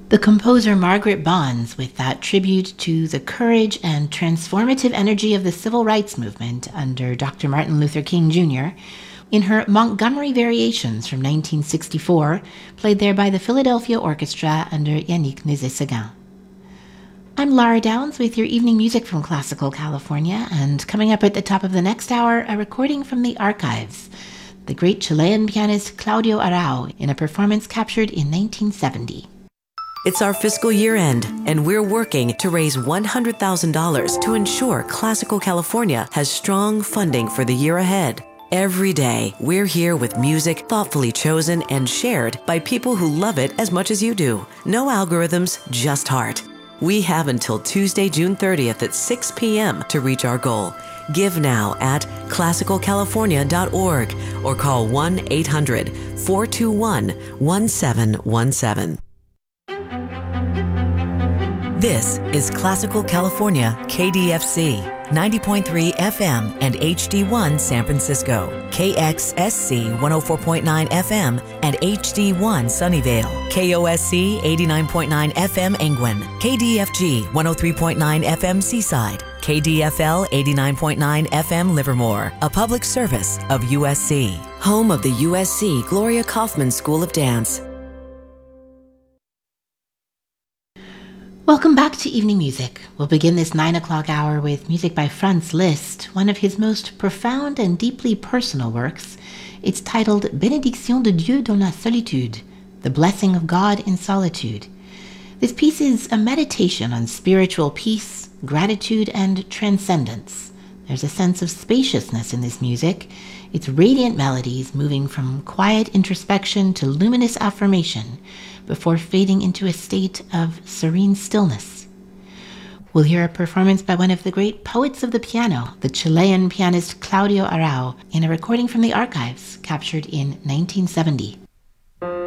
The composer Margaret Bonds, with that tribute to the courage and transformative energy of the civil rights movement under Dr. Martin Luther King Jr., in her Montgomery Variations from 1964, played there by the Philadelphia Orchestra under Yannick Nézet-Séguin. I'm Lara Downs with your evening music from Classical California, and coming up at the top of the next hour, a recording from the archives, the great Chilean pianist Claudio Arrau in a performance captured in 1970. It's our fiscal year end, and we're working to raise $100,000 to ensure Classical California has strong funding for the year ahead. Every day, we're here with music thoughtfully chosen and shared by people who love it as much as you do. No algorithms, just heart. We have until Tuesday, June 30th at 6 p.m. to reach our goal. Give now at classicalcalifornia.org or call 1-800-421-1717. This is Classical California, KDFC, 90.3 FM and HD1 San Francisco, KXSC 104.9 FM and HD1 Sunnyvale, KOSC 89.9 FM Angwin, KDFG 103.9 FM Seaside, KDFL 89.9 FM Livermore, a public service of USC, home of the USC Gloria Kaufman School of Dance. Welcome back to Evening Music. We'll begin this 9 o'clock hour with music by Franz Liszt, one of his most profound and deeply personal works. It's titled Bénédiction de Dieu dans la solitude, The Blessing of God in Solitude. This piece is a meditation on spiritual peace, gratitude, and transcendence. There's a sense of spaciousness in this music, its radiant melodies moving from quiet introspection to luminous affirmation, before fading into a state of serene stillness. We'll hear a performance by one of the great poets of the piano, the Chilean pianist Claudio Arrau, in a recording from the archives captured in 1970.